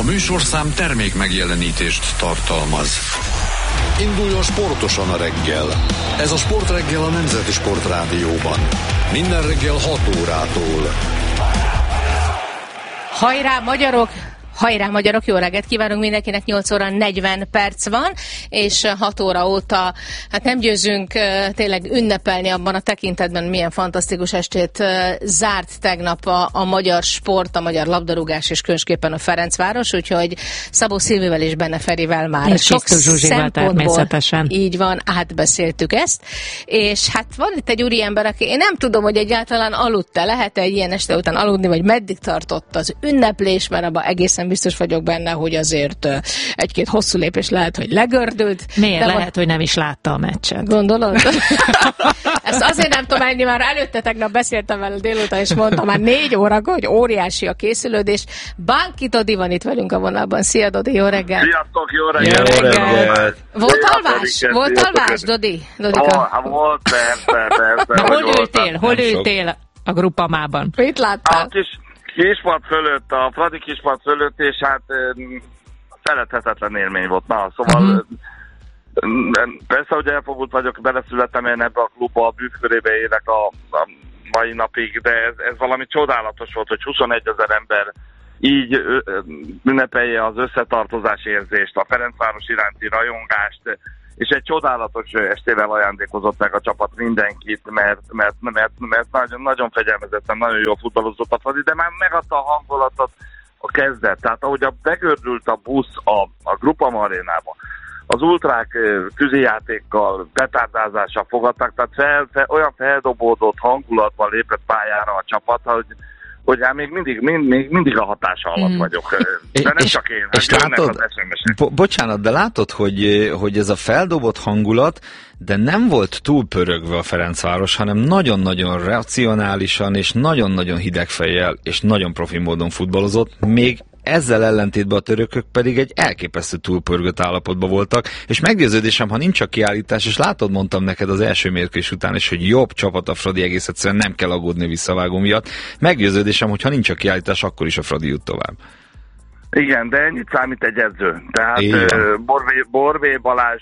műsorszám termék megjelenítést tartalmaz. Induljon sportosan a reggel. Ez a Sportreggel a Nemzeti Sportrádióban. Minden reggel 6 órától. Hajrá magyarok! Hajrá magyarok, jó reggelt kívánunk mindenkinek, 8 óra 40 perc van, és 6 óra óta hát nem győzünk tényleg ünnepelni abban a tekintetben, milyen fantasztikus estét zárt tegnap a magyar sport, a magyar labdarúgás és különösképpen a Ferencváros, úgyhogy Szabó Szilvivel és Benne Ferivel már és sok szempontból természetesen. Így van, átbeszéltük ezt, és hát van itt egy úriember, aki én nem tudom, hogy egyáltalán aludt-e, lehet-e egy ilyen este után aludni, vagy meddig tartott az ünneplés, mert abban egészen biztos vagyok benne, hogy azért egy-két hosszú lépés lehet, hogy legördült. Miért? Lehet, hogy nem is látta a meccset. Gondolod? Ezt azért nem tudom ennyi, már előtte tegnap beszéltem vele délután, és mondtam már 4 órakor, hogy óriási a készülődés. Bánki Dodi van itt velünk a vonalban. Szia, Dodi, jó reggelt! Sziasztok, jó reggelt! Volt alvás, Dodi? Volt, persze. Hol ültél a grupamában? Mit láttál? A kispart fölött, a Fradi kispart fölött, és hát feledhetetlen élmény volt. Na, szóval persze, hogy elfogult vagyok, beleszülettem én ebbe a klubba, a bűvkörébe élek a mai napig, de ez valami csodálatos volt, hogy 21 000 ember így ünnepelje az összetartozás érzést, a Ferencváros iránti rajongást, és egy csodálatos estével ajándékozott meg a csapat mindenkit, mert nagyon, nagyon fegyelmezetten, nagyon jól futballozott a Fradi, de már megadta a hangulatot a kezdet. Tehát ahogy begördült a busz a Groupama arénába, az ultrák tűzijátékkal, petárdázással fogadtak, tehát olyan feldobódott hangulatban lépett pályára a csapat, hogy hát még mindig a hatása alatt vagyok. De nem csak én, és látod, bocsánat, de látod, hogy ez a feldobott hangulat, de nem volt túl pörögve a Ferencváros, hanem nagyon-nagyon racionálisan, és nagyon-nagyon hideg fejjel, és nagyon profi módon futballozott, még ezzel ellentétben a törökök pedig egy elképesztő túlpörgött állapotban voltak, és meggyőződésem, ha nincs a kiállítás, és látod, mondtam neked az első mérkőzés után is, hogy jobb csapat a Fradi, egész egyszerűen nem kell aggódni visszavágó miatt. Meggyőződésem, hogy ha nincs a kiállítás, akkor is a Fradi jut tovább. Igen, de ennyit számít egy edző. Tehát Borbé Balázs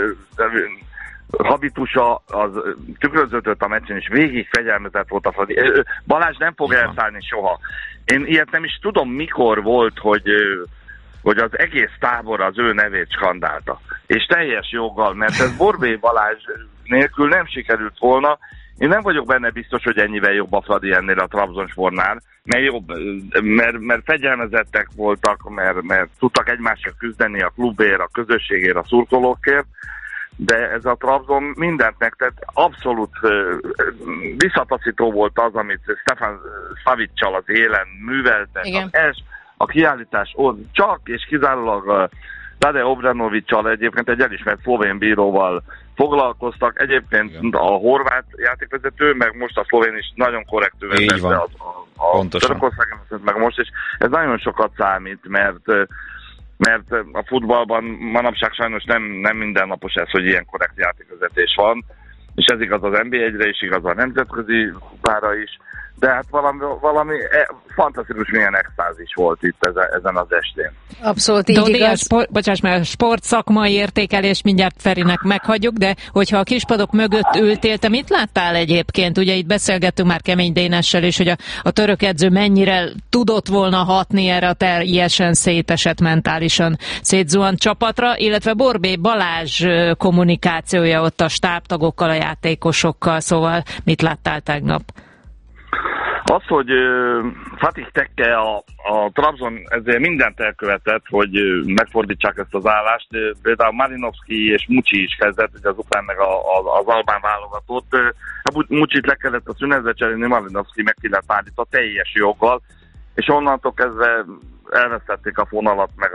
habitusa az tükröződött a meccsen, és végig fegyelmezett volt a Fradi. Balázs nem fog elszállni soha. Én ilyet nem is tudom, mikor volt, hogy az egész tábor az ő nevét skandálta. És teljes joggal, mert ez Borbé Balázs nélkül nem sikerült volna. Én nem vagyok benne biztos, hogy ennyivel jobb a Fradi ennél a Trabzonspornál, mert fegyelmezettek voltak, mert tudtak egymásra küzdeni a klubért, a közösségért, a szurkolókért, de ez a Trabzon mindent megtett, abszolút visszataszító volt az, amit Stefan Savic-csal az élen műveltek. A kiállítás csak és kizárólag Tade Obranovic-csal, egyébként egy elismert szlovén bíróval foglalkoztak. Egyébként a horvát játékvezető, meg most a szlovén is nagyon korrektül vezette a Törökországon, meg most, és ez nagyon sokat számít, mert a futballban manapság sajnos nem mindennapos ez, hogy ilyen korrekt játékvezetés van, és ez igaz az NB1-re is, igaz a nemzetközi kupára is, de hát valami fantasztikus, milyen extázis volt itt ezen az estén. Abszolút így igaz. Bocsáss, mert a sportszakmai értékelés mindjárt Ferinek meghagyjuk, de hogyha a kispadok mögött ültél, te mit láttál egyébként? Ugye itt beszélgettünk már Kemény Dénessel is, hogy a török edző mennyire tudott volna hatni erre a teljesen szétesett, mentálisan szétzuhant csapatra, illetve Borbé Balázs kommunikációja ott a stábtagokkal, a játékosokkal, szóval mit láttál tegnap? Az, hogy Fatih Tekke a Trabzon ezért mindent elkövetett, hogy megfordítsák ezt az állást. Például Marinovski és Mucsi is kezdett, hogy az ukrán meg az albán válogatott. Mucsit le kellett a szünetbe cserélni, Marinovski meg ki lett állítva teljes joggal, és onnantól kezdve elvesztették a fonalat, meg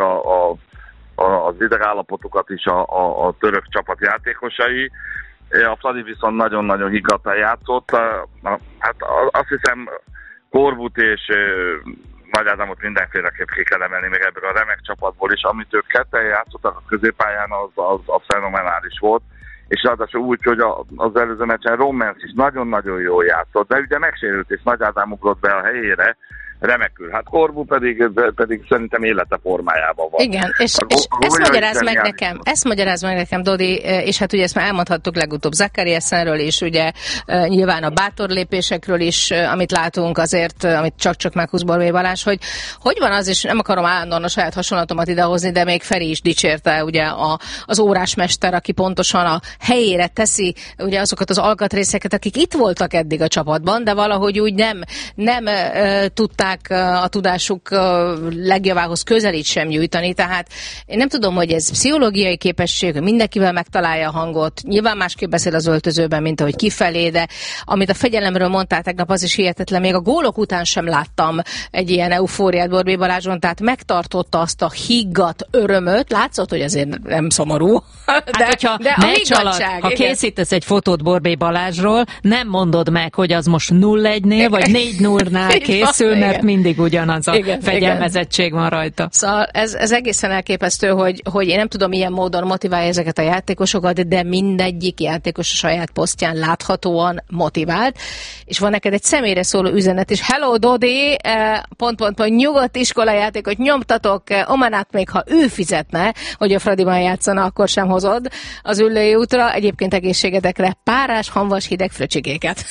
az idegállapotukat is a török csapat játékosai. A Fradi viszont nagyon-nagyon higgadtan játszott. Hát azt hiszem, Korbut és Nagy Ádámot mindenféleképp ki kell emelni még ebből a remek csapatból is. Amit ők ketten játszottak a középpályán, az fenomenális volt. És ráadásul úgy, hogy az előző meccsen Romans is nagyon-nagyon jól játszott, de ugye megsérült, és Nagy Ádám ugrott be a helyére, remekül. Hát Corbu pedig szerintem élete formájában van. Igen, és ezt magyaráz meg nekem, Dodi, és hát ugye ezt már elmondhattuk legutóbb Zakariasenről is, ugye nyilván a bátor lépésekről is, amit látunk azért, amit csak meghúz Borbély Balázs, hogy van az, és nem akarom állandóan a saját hasonlatomat idehozni, de még Feri is dicsérte ugye az órásmester, aki pontosan a helyére teszi ugye azokat az alkatrészeket, akik itt voltak eddig a csapatban, de valahogy úgy nem tudták a tudásuk legjavához közelít sem nyújtani, tehát én nem tudom, hogy ez pszichológiai képesség, hogy mindenkivel megtalálja a hangot, nyilván másképp beszél az öltözőben, mint ahogy kifelé, de amit a fegyelemről mondtál tegnap, az is hihetetlen, még a gólok után sem láttam egy ilyen eufóriát Borbély Balázson, tehát megtartotta azt a higgadt örömöt, látszott, hogy azért nem szomorú, de a higgadtság. Ha készítesz egy fotót Borbély Balázsról, nem mondod meg, hogy az most 0-1-nél, vagy 4-0-nál készül, mert mindig ugyanaz a fegyelmezettség van rajta. Szóval ez egészen elképesztő, hogy én nem tudom, milyen módon motiválja ezeket a játékosokat, de mindegyik játékos a saját posztján láthatóan motivált. És van neked egy személyre szóló üzenet is. Hello, Dodi, nyugodt iskolajátékot nyomtatok, Omanát még ha ő fizetne, hogy a Fradiban játszana, akkor sem hozod az Üllői útra. Egyébként egészségedekre párás, hamvas, hideg fröcsigéket.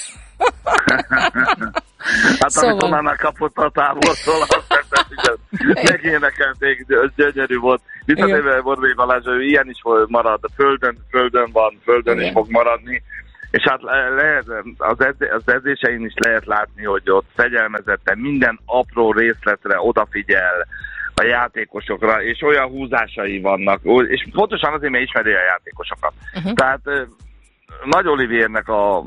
Hát szóval. Amit onnan kapott a távoltól, azt megénekelték, gyönyörű volt. Visszatérve Borbély Balázs, ő ilyen is marad, földön van, földön is fog maradni. És hát lehet, az edzésein is lehet látni, hogy ott fegyelmezetten minden apró részletre odafigyel a játékosokra, és olyan húzásai vannak, és pontosan azért, mert ismeri a játékosokat. Tehát Nagy Olivérnek a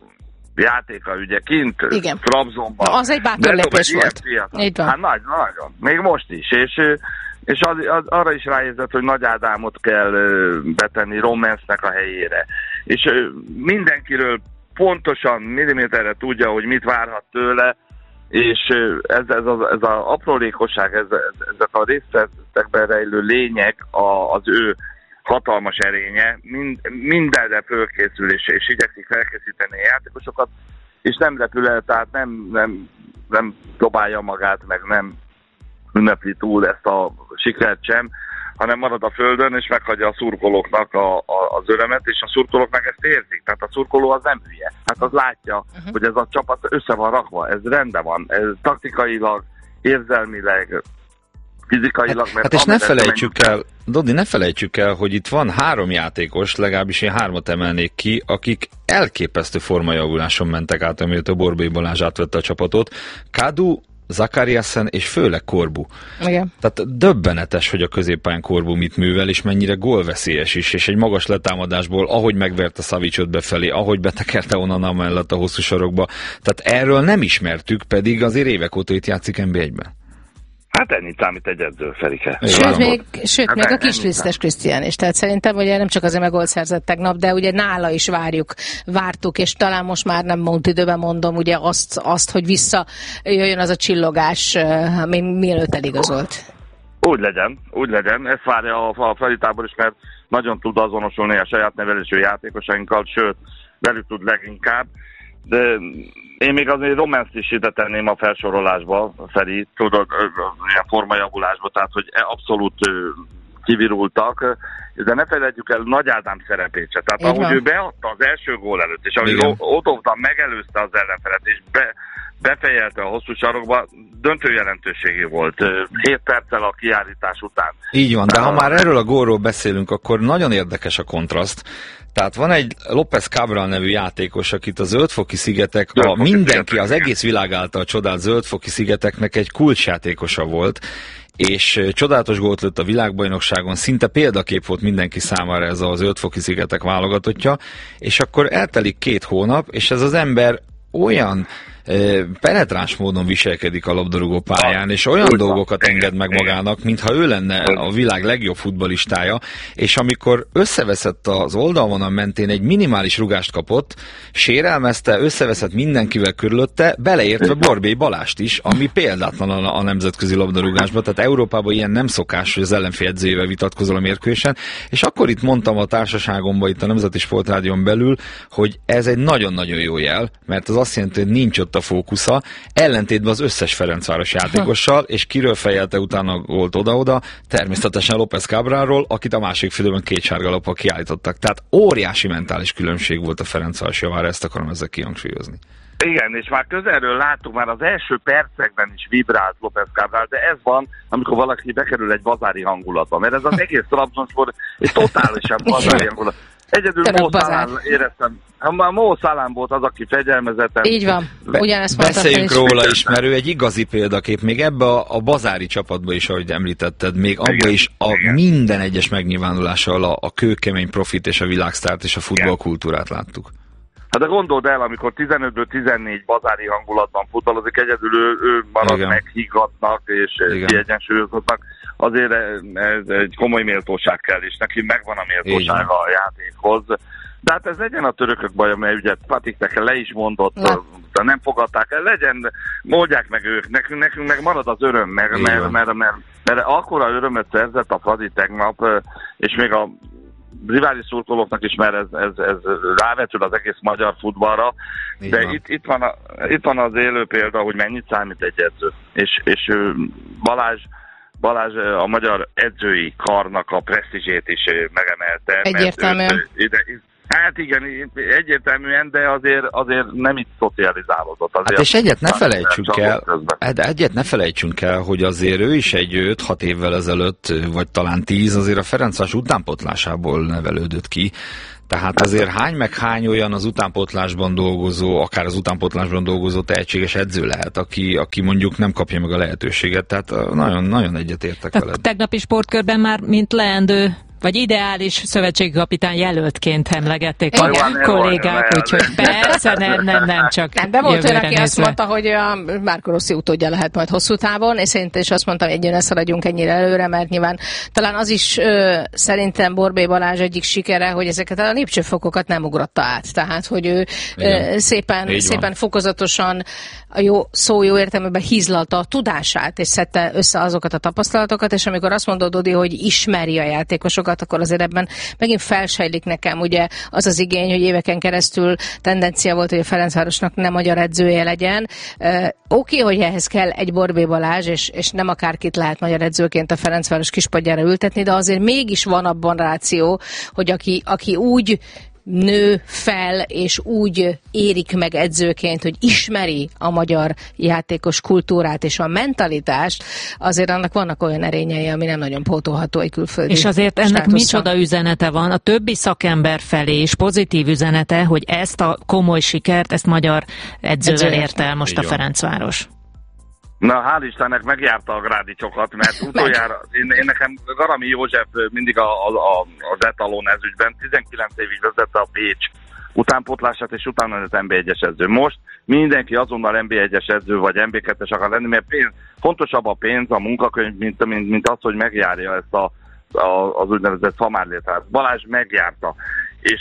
játéka ugye kint Trabzonban. Az egy bátor lépés volt. Hát nagyon. Még most is. És arra is ráérzett, hogy Nagy Ádámot kell betenni Romansnek a helyére. És mindenkiről pontosan milliméterre tudja, hogy mit várhat tőle, és ez az aprólékosság, ezek a részletekben rejlő lényeg az ő hatalmas erénye, mindenre fölkészül, és igyekszik felkészíteni a játékosokat, és nem repül el, tehát nem dobálja magát, meg nem ünnepli túl ezt a sikert sem, hanem marad a földön, és meghagyja a szurkolóknak az örömet, és a szurkolóknak ezt érzik. Tehát a szurkoló az nem hülye. Hát az látja, hogy ez a csapat össze van rakva, ez rendben van, ez taktikailag, érzelmileg, fizikailag. Hát és ne felejtsük el, Dodi, ne felejtsük el, hogy itt van 3 játékos, legalábbis én 3-at emelnék ki, akik elképesztő formajavuláson mentek át, amiért a Borbély Balázs átvette a csapatot. Kadu, Zakariasen és főleg Corbu. Igen. Tehát döbbenetes, hogy a középpályán Corbu mit művel, és mennyire gólveszélyes is, és egy magas letámadásból, ahogy megverte Savicot befelé, ahogy betekerte Onana mellett a hosszú sarokba. Tehát erről nem ismertük, pedig azért évek óta itt játszik NB1-ben. Hát ennyit számít egy edző, Ferike. Sőt, még a Kislisztes Krisztián is. Tehát szerintem ugye nem csak azért meg gólt szerzett tegnap, de ugye nála is vártuk, és talán most már nem múlt időben mondom, ugye azt, hogy visszajöjjön az a csillogás, mielőtt eligazolt. Úgy legyen. Ezt várja a Fradi tábor is, mert nagyon tud azonosulni a saját nevelésű játékosainkkal, sőt, velük tud leginkább. De én még azért Románzt is ide tenném a felsorolásba, Feri, tudod, ilyen formajavulásba, tehát hogy abszolút kivirultak, de ne felejtjük el Nagy Ádám szerepét se. Tehát ahogy ő beadta az első gól előtt, és ahogy Otovdan megelőzte az ellenfelet, és befejelte a hosszú sarokba, döntő jelentőségű volt 7 perccel a kiállítás után. Így van, de ha már erről a gólról beszélünk, akkor nagyon érdekes a kontraszt. Tehát van egy López Cabral nevű játékos, akit a Zöldfoki szigetek, mindenki, az egész világ által csodált Zöldfoki szigeteknek egy kulcsjátékosa volt, és csodálatos gólt lőtt a világbajnokságon, szinte példakép volt mindenki számára ez a Zöldfoki szigetek válogatottja, és akkor eltelik 2 hónap, és ez az ember olyan penetráns módon viselkedik a labdarúgó pályán, és olyan dolgokat enged meg magának, mintha ő lenne a világ legjobb futballistája, és amikor összeveszett az oldalvonal mentén egy minimális rugást kapott, sérelmezte, összeveszett mindenkivel körülötte, beleértve Borbély Balást is, ami példátlan a nemzetközi labdarúgásban, tehát Európában ilyen nem szokás, hogy az ellenfél edzőjével vitatkozol a mérkőzésen, és akkor itt mondtam a társaságomban, itt a Nemzeti Sportrádión belül, hogy ez egy nagyon-nagyon jó jel, mert az azt jelenti, hogy nincs ott volt a fókusza, ellentétben az összes Ferencváros játékossal, és kiről fejelte utána gólt oda-oda, természetesen López Cabráról, akit a másik félidőben 2 sárgalappal kiállítottak. Tehát óriási mentális különbség volt a Ferencváros javára, ezt akarom ezzel kihangsúlyozni. Igen, és már közelről láttuk, már az első percekben is vibrált López Cabral, de ez van, amikor valaki bekerül egy bazári hangulatba, mert ez az egész Trabzonspor egy totálisan bazári hangulat. Egyedül Mo Salah éreztem, Mo Salah volt az, aki fegyelmezetten. Így van, ugyanezt mondtam. Beszéljünk róla is, mert ő egy igazi példakép, még ebbe a bazári csapatba is, ahogy említetted, még abba is minden egyes megnyilvánulással a kőkemény profit és a világsztárt és a futballkultúrát láttuk. Hát de gondold el, amikor 15-ből 14 bazári hangulatban futballozik, egyedül ő marad meg, higgadnak és kiegyensúlyozottnak, azért ez egy komoly méltóság kell, és neki megvan a méltósága a játékhoz. De hát ez legyen a törökök baja, mert ugye Patiknek le is mondott, nem fogadták el, legyen, mondják meg ők, nekünk meg marad az öröm, mert akkora örömet szerzett a Fradi tegnap, és még a rivális szurkolóknak is, mert ez rávetül az egész magyar futballra, de itt van az élő példa, hogy mennyit számít egy edző. És Balázs a magyar edzői karnak a presztízsét is megemelte. Egyértelműen. Hát igen, egyértelműen, de azért nem itt szocializálódott. Hát és egyet ne felejtsünk el, hogy azért ő is egy 5-6 évvel ezelőtt, vagy talán 10, azért a Ferencváros utánpótlásából nevelődött ki. Tehát azért hány olyan az utánpótlásban dolgozó, akár az utánpótlásban dolgozó tehetséges edző lehet, aki mondjuk nem kapja meg a lehetőséget. Tehát nagyon egyetértek veled. Tegnapi sportkörben már mint leendő vagy ideális szövetségkapitány jelöltként emlegették a kollégák, úgyhogy persze nem csak de volt olyan, aki azt mondta, hogy a Marco Rossi utódja lehet majd hosszú távon, és szerintem is azt mondtam, hogy ne szaladjunk ennyire előre, mert nyilván talán az is szerintem Borbély Balázs egyik sikere, hogy ezeket a lépcsőfokokat nem ugrotta át. Tehát, hogy ő szépen fokozatosan a szó jó értelmében hízlalta a tudását, és szedte össze azokat a tapasztalatokat, és amikor azt mondod, Dodi, hogy ismeri a játékosokat, akkor azért ebben megint felsejlik nekem ugye az igény, hogy éveken keresztül tendencia volt, hogy a Ferencvárosnak nem magyar edzője legyen. Oké, hogy ehhez kell egy Borbély Balázs, és nem akárkit lehet magyar edzőként a Ferencváros kispadjára ültetni, de azért mégis van abban ráció, hogy aki úgy nő fel, és úgy érik meg edzőként, hogy ismeri a magyar játékos kultúrát és a mentalitást, azért annak vannak olyan erényei, ami nem nagyon pótolható egy külföldi és azért ennek státusszal. micsoda üzenete van a többi szakember felé, és pozitív üzenete, hogy ezt a komoly sikert, ezt magyar edzővel érte el most a Ferencváros. Na, hál' Istennek megjárta a grádicsokat, mert utoljára, én nekem Garami József mindig az etalon ezügyben, 19 évig vezette a Pécs utánpótlását, és utána az NB1-es edző. Most mindenki azonnal NB1-es edző vagy NB2-es akar lenni, mert fontosabb a pénz, a munkakönyv, mint az, hogy megjárja ezt az úgynevezett famárlétát. Balázs megjárta, és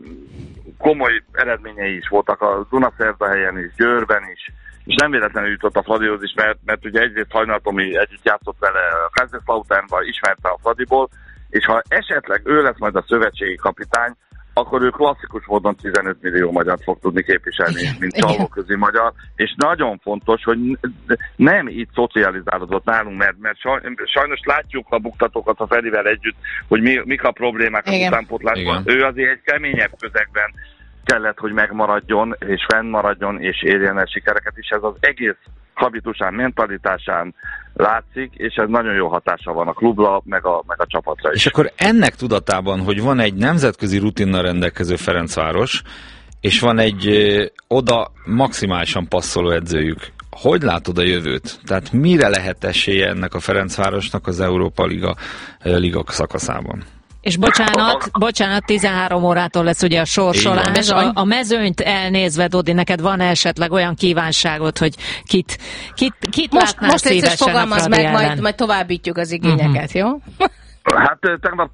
komoly eredményei is voltak a Dunaszerdahelyen is, Győrben is, és nem véletlenül jutott a Fradihoz is, mert ugye egyrészt Hajnal Tomi együtt játszott vele a Kaiserslauternban, ismerte a Fradiból, és ha esetleg ő lesz majd a szövetségi kapitány, akkor ő klasszikus módon 15 millió magyart fog tudni képviselni, mint csalóközi magyar, és nagyon fontos, hogy nem itt szocializálódott nálunk, mert sajnos látjuk a buktatókat a Ferivel együtt, hogy mik a problémák az utánpótlásban. Ő azért egy keményebb közegben kellett, hogy megmaradjon, és fennmaradjon, és érjen el sikereket is. Ez az egész habitusán, mentalitásán látszik, és ez nagyon jó hatása van a klubra, meg a csapatra is. És akkor ennek tudatában, hogy van egy nemzetközi rutinnal rendelkező Ferencváros, és van egy oda maximálisan passzoló edzőjük, hogy látod a jövőt? Tehát mire lehet esélye ennek a Ferencvárosnak az Európa Liga szakaszában? És bocsánat, 13 órától lesz ugye a sorsolás. A mezőnyt elnézve, Dodi, neked van esetleg olyan kívánságot, hogy kit látnál szívesen most fogalmaz meg, majd továbbítjuk az igényeket, jó? Hát tegnap,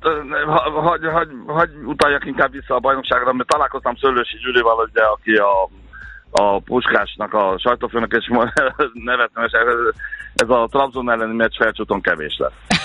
hagy utaljak inkább vissza a bajnokságra, mert találkoztam Szőlősi Gyurival, ugye, aki a Puskásnak a sajtófőnök, és nevettem, és ez a Trabzon elleni meccs Felcsúton kevés lesz.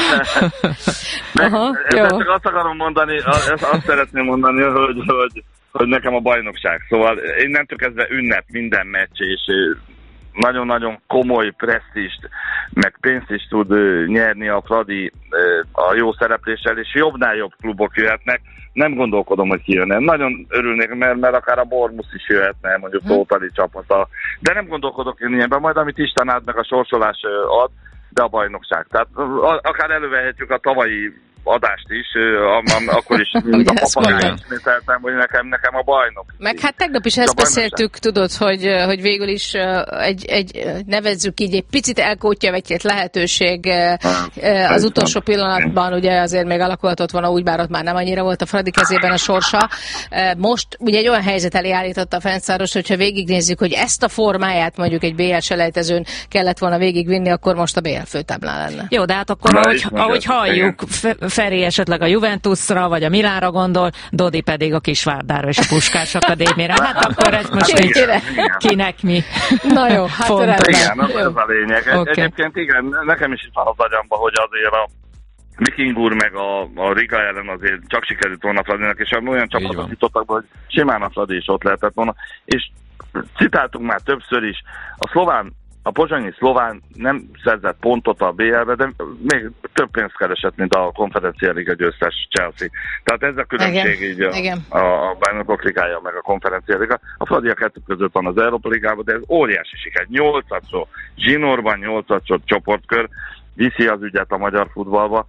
Csak azt akarom mondani, azt szeretném mondani, hogy hogy nekem a bajnokság. Szóval innentől kezdve ünnep minden meccs, és nagyon-nagyon komoly presztízst, meg pénzt is tud nyerni a Fradi a jó szerepléssel, és jobbnál jobb klubok jöhetnek. Nem gondolkodom, hogy ki jönne. Nagyon örülnék, mert akár a Bournemouth is jöhetne, mondjuk Tótali csapata. De nem gondolkodok én ilyenben, majd amit Isten ad, meg a sorsolás ad, de a bajnokság. Tehát akár elővehetjük a tavalyi adást is, akkor is a papagány ismételtem, hogy nekem a bajnok. Meg hát tegnap is ezt beszéltük, tudod, hogy végül is nevezzük így egy picit elkótyavetjét lehetőség az utolsó pillanatban, ugye azért még alakulhatott volna úgy, bár ott már nem annyira volt a Fradi kezében a sorsa. Most ugye egy olyan helyzet elé állította a Ferencváros, hogyha végignézzük, hogy ezt a formáját mondjuk egy BL selejtezőn kellett volna végigvinni, akkor most a BL főtáblán lenne. Jó, de hát akkor ahogy halljuk, Feri esetleg a Juventusra, vagy a Milánra gondol, Dodi pedig a Kisvárdára és a Puskás Akadémiára. Hát akkor ez most kinek mi. Na jó, hát igen, ez a lényeg. Okay. Egyébként igen, nekem is itt van az agyamba, hogy azért a Viking úr meg a Riga ellen azért csak sikerült volna Fradinak, és olyan csapatot jutottak be, hogy simán a Fradi is ott lehetett volna. És citáltunk már többször is, a pozsonyi Szlován nem szerzett pontot a BL-be, de még több pénzt keresett, mint a Konferencia Liga győztes Chelsea. Tehát ez a különbség így a Bajnokok Ligája meg a Konferencia Liga. A Fradi a kettő között van az Európa Ligában, de ez óriási siker. 8-szor zsinórban, 8-szor csoportkör viszi az ügyet a magyar futballba.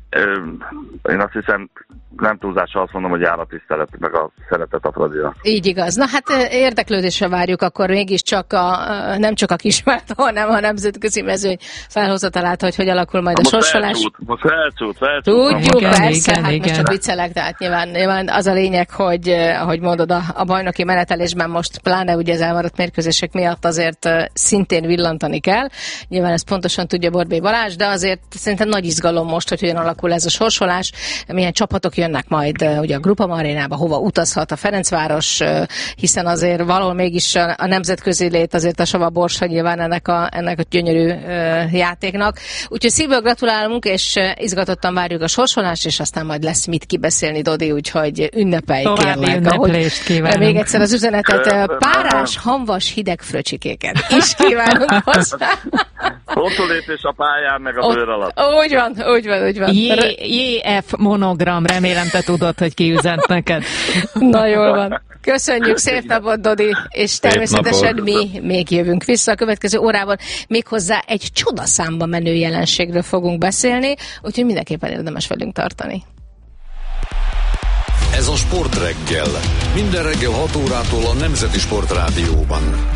Én azt hiszem, nem túlzással azt mondom, hogy jár a tisztelet, meg a szeretet a Fradira. Így igaz. Na hát érdeklődésre várjuk akkor mégiscsak nem csak a Kisvárt, hanem a nemzetközi mezőny felhozatalát, hogy alakul majd a sorsolás. Most felcsút. Tudjuk, persze, igen. Most csak viccelek, tehát nyilván az a lényeg, hogy ahogy mondod, a bajnoki menetelésben most pláne ugye az elmaradt mérkőzések miatt azért szintén villantani kell. Nyilván ezt pontosan tudja Borbély Balázs, de azért szerintem nagy izgalom most, hogy hogyan alakul ez a sorsolás, milyen csapatok jönnek majd ugye a Groupama Arénába, hova utazhat a Ferencváros, hiszen azért valahol mégis a nemzetközi lét azért a sava borsa nyilván ennek a gyönyörű játéknak. Úgyhogy szívből gratulálunk, és izgatottan várjuk a sorsolást, és aztán majd lesz mit kibeszélni, Dodi, úgyhogy ünnepelj, kérlek. Még egyszer az üzenetet, párás, hamvas, hideg fröcsikéket is kívánunk hozzá. Hosszú lépés a pályán, meg a bőr alatt. Úgy van. JF monogram, remélem te tudod, hogy ki üzent neked. Na jól van. Köszönjük, szép napot, Dodi, és természetesen mi még jövünk vissza a következő órában. Méghozzá egy csodaszámba menő jelenségről fogunk beszélni, úgyhogy mindenképpen érdemes velünk tartani. Ez a Sportreggel. Minden reggel 6 órától a Nemzeti Sportrádióban.